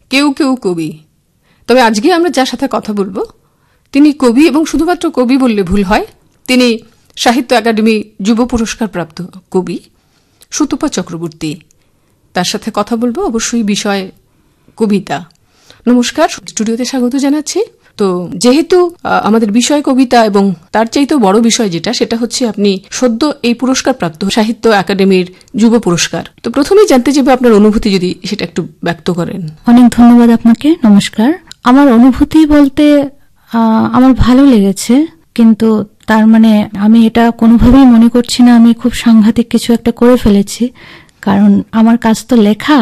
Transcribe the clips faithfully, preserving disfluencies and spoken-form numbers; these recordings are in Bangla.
কেউ কেউ কবি। তবে আজকে আমরা যার সাথে কথা বলবো তিনি কবি, এবং শুধুমাত্র কবি বললে ভুল হয়, তিনি সাহিত্য একাডেমি যুব পুরস্কার প্রাপ্ত কবি সুতপা চক্রবর্তী। তার সাথে কথা বলবো অবশ্যই বিষয় কবিতা। নমস্কার, স্টুডিওতে স্বাগত জানাচ্ছি। তো যেহেতু আমাদের বিষয় কবিতা, এবং তার চাইতেও বড় বিষয় যেটা, সেটা হচ্ছে আপনি সদ্য এই পুরস্কার প্রাপ্ত সাহিত্য একাডেমির যুব পুরস্কার। তো প্রথমেই জানতে চাইবো আপনার অনুভূতি, যদি সেটা একটু ব্যক্ত করেন। অনেক ধন্যবাদ আপনাকে। নমস্কার। আমার অনুভূতি বলতে আমার ভালো লেগেছে, কিন্তু তার মানে আমি এটা কোনোভাবেই মনে করছি না আমি খুব সাংঘাতিক কিছু একটা করে ফেলেছি, কারণ আমার কাজ তো লেখা।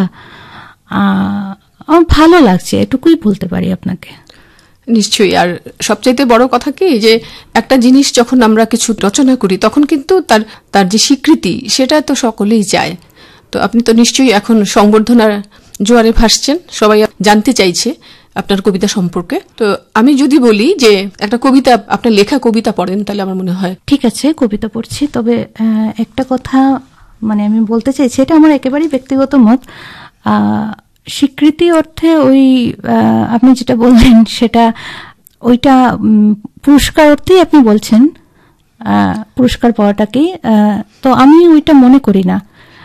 আমার ভালো লাগছে, এটুকুই বলতে পারি আপনাকে। নিশ্চয়ই। আর সবচাইতে বড় কথা কি, যে একটা জিনিস যখন আমরা কিছু রচনা করি তখন কিন্তু তার তার যে স্বীকৃতি সেটা তো সকলেই চায়। তো আপনি তো নিশ্চয়ই এখন সংবর্ধনার জোয়ারে ভাসছেন, সবাই জানতে চাইছে আপনার কবিতা সম্পর্কে। তো আমি যদি বলি যে একটা কবিতা, আপনার লেখা কবিতা পড়েন, তাহলে আমার মনে হয়। ঠিক আছে, কবিতা পড়ছি। তবে একটা কথা মানে আমি বলতে চাইছি, এটা আমার একেবারেই ব্যক্তিগত মত। স্বীকৃতি অর্থে ওই আপনি যেটা বললেন সেটা, ওইটা পুরস্কার অর্থেই আপনি বলছেন, পুরস্কার পাওয়াটাকেই। তো আমি ওইটা মনে করি না।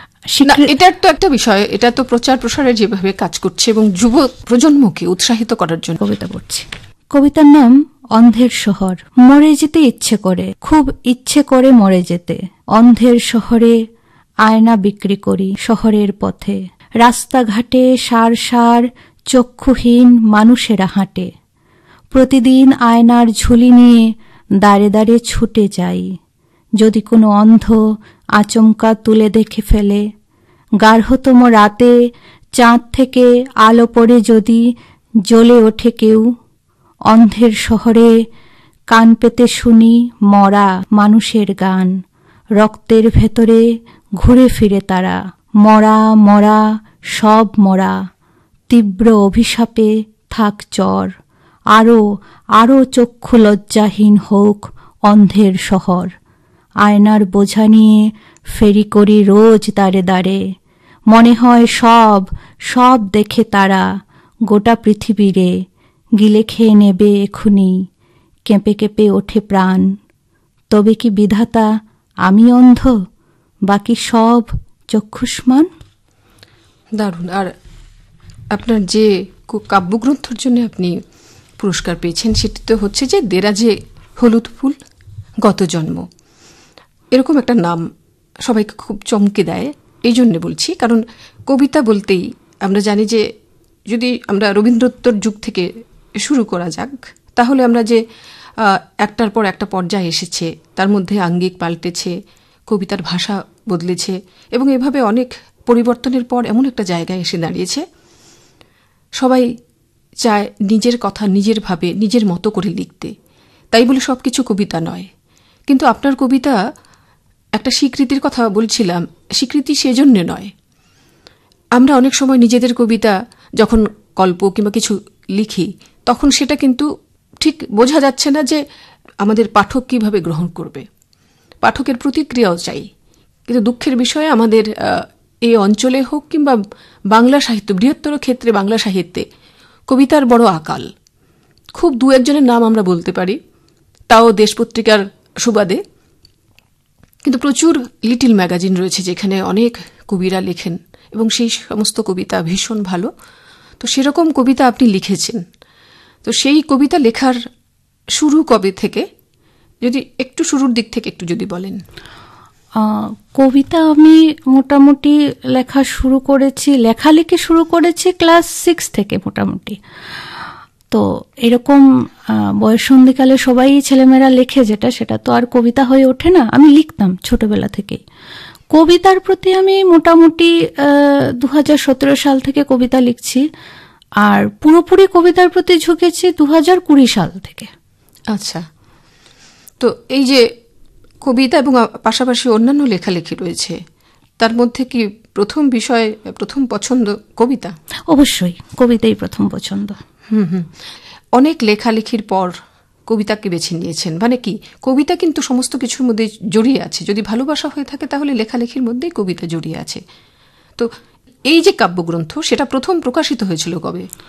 এটার তো একটা বিষয়, এটা তো প্রচার প্রসারের যেভাবে কাজ করছে এবং যুব প্রজন্মকে উৎসাহিত করার জন্য। কবিতা পড়ছি। কবিতার নাম অন্ধের শহর। মরে যেতে ইচ্ছে করে, খুব ইচ্ছে করে মরে যেতে। অন্ধের শহরে আয়না বিক্রি করি শহরের পথে। রাস্তাঘাটে সার সার চক্ষুহীন মানুষেরা হাঁটে। প্রতিদিন আয়নার ঝুলি নিয়ে দাঁড়ে দাঁড়ে ছুটে যাই। যদি কোনো অন্ধ আচমকা তুলে দেখে ফেলে, গাঢ়তম রাতে চাঁদ থেকে আলো পড়ে যদি জ্বলে ওঠে কেউ, অন্ধের শহরে কান পেতে শুনি মরা মানুষের গান। রক্তের ভেতরে ঘুরে ফিরে তারা, মরা মরা সব মরা। তীব্র অভিশাপে থাক চর, আরো আরো চক্ষু লজ্জাহীন হোক অন্ধের শহর। আয়নার বোঝা নিয়ে ফেরি করি রোজ দাঁড়ে দাঁড়ে। মনে হয় সব সব দেখে তারা, গোটা পৃথিবীরে গিলে খেয়ে নেবে এখুনি। কেঁপে কেঁপে ওঠে প্রাণ। তবে কি বিধাতা আমি অন্ধ, বাকি সব চক্ষুষ্মান? দারুণ। আর আপনার যে কাব্যগ্রন্থের জন্য আপনি পুরস্কার পেয়েছেন, সেটি তো হচ্ছে যে দেরাজে হলুদ ফুল গত জন্ম। এরকম একটা নাম সবাইকে খুব চমকে দেয়। এই জন্য বলছি, কারণ কবিতা বলতেই আমরা জানি যে, যদি আমরা রবীন্দ্রোত্তর যুগ থেকে শুরু করা যাক, তাহলে আমরা যে একটার পর একটা পর্যায়ে এসেছে, তার মধ্যে আঙ্গিক পাল্টেছে, কবিতার ভাষা বদলেছে, এবং এভাবে অনেক পরিবর্তনের পর এমন একটা জায়গায় এসে দাঁড়িয়েছে সবাই চায় নিজের কথা নিজের ভাবে নিজের মতো করে লিখতে। তাই বলে সব কিছু কবিতা নয়। কিন্তু আপনার কবিতা একটা স্বীকৃতির কথা বলছিলাম, স্বীকৃতি সেজন্য নয়। আমরা অনেক সময় নিজেদের কবিতা যখন গল্প কিংবা কিছু লিখি, তখন সেটা কিন্তু ঠিক বোঝা যাচ্ছে না যে আমাদের পাঠক কিভাবে গ্রহণ করবে। পাঠকের প্রতিক্রিয়াও চাই। কিন্তু দুঃখের বিষয়ে আমাদের এই অঞ্চলে হোক কিংবা বাংলা সাহিত্য, বৃহত্তর ক্ষেত্রে বাংলা সাহিত্যে কবিতার বড় আকাল। খুব দু একজনের নাম আমরা বলতে পারি, তাও দেশ পত্রিকার সুবাদে। কিন্তু প্রচুর লিটিল ম্যাগাজিন রয়েছে যেখানে অনেক কবিরা লেখেন, এবং সেই সমস্ত কবিতা ভীষণ ভালো। তো সেরকম কবিতা আপনি লিখেছেন। তো সেই কবিতা লেখার শুরু কবে থেকে, যদি একটু শুরুর দিক থেকে একটু যদি বলেন। কবিতা আমি মোটামুটি লেখা শুরু করেছি, লেখালেখি শুরু করেছি ক্লাস সিক্স থেকে মোটামুটি। তো এরকম বয়সন্ধিকালে সবাই ছেলেমেয়েরা লেখে যেটা, সেটা তো আর কবিতা হয়ে ওঠে না। আমি লিখতাম ছোটবেলা থেকেই। কবিতার প্রতি আমি মোটামুটি দু হাজার সতেরো সাল থেকে কবিতা লিখছি, আর পুরোপুরি কবিতার প্রতি ঝুঁকেছি দু হাজার কুড়ি সাল থেকে। আচ্ছা। তো এই যে কবিতা এবং পাশাপাশি অন্যান্য লেখালেখি রয়েছে, তার মধ্যে কি প্রথম বিষয়, প্রথম পছন্দ কবিতা? অবশ্যই কবিতাই প্রথম পছন্দ। হুম হুম অনেক লেখালেখির পর কবিতাকে বেছে নিয়েছেন, মানে কি, কবিতা কিন্তু সমস্ত কিছুর মধ্যে জড়িয়ে আছে। যদি ভালোবাসা হয়ে থাকে তাহলে লেখালেখির মধ্যেই কবিতা জড়িয়ে আছে। তো এই যে কাব্যগ্রন্থ, সেটা প্রথম প্রকাশিত হয়েছিল কবে?